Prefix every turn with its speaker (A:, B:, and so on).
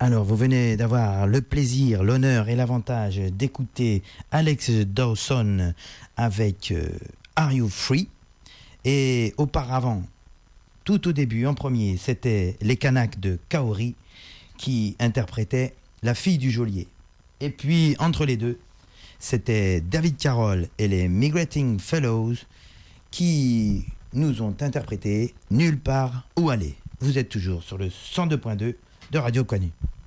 A: Alors, vous venez d'avoir le plaisir, l'honneur et l'avantage d'écouter Alex Dawson avec Are You Free? Et auparavant, tout au début, en premier, c'était les Kanaks de Kaori qui interprétaient La fille du geôlier. Et puis, entre les deux, c'était David Carroll et les Migrating Fellows qui nous ont interprété Nulle part où aller. Vous êtes toujours sur le 102.2 de Radio Canu.